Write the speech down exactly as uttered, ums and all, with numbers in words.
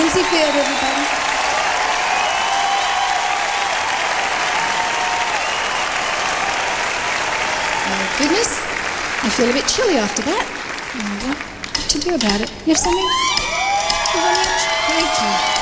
Lindsay Field, everybody. Oh, goodness. I feel a bit chilly after that. Oh, what to do about it? You have something? Thank you.